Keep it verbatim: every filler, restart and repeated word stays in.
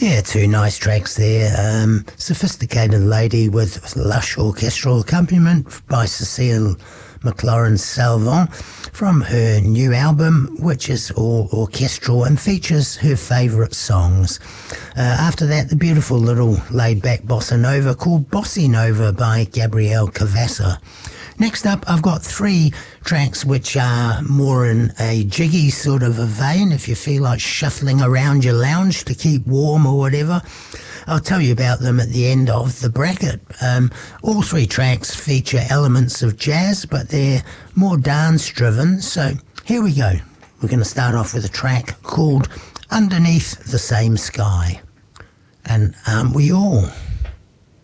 Yeah, two nice tracks there. Um, Sophisticated Lady with lush orchestral accompaniment by Cecile McLaurin Salvant from her new album, which is all orchestral and features her favourite songs. Uh, after that, the beautiful little laid-back bossa nova called Bossy Nova by Gabrielle Cavassa. Next up, I've got three tracks which are more in a jiggy sort of a vein. If you feel like shuffling around your lounge to keep warm or whatever, I'll tell you about them at the end of the bracket. Um, all three tracks feature elements of jazz, but they're more dance-driven. So here we go. We're going to start off with a track called Underneath the Same Sky. And aren't we all?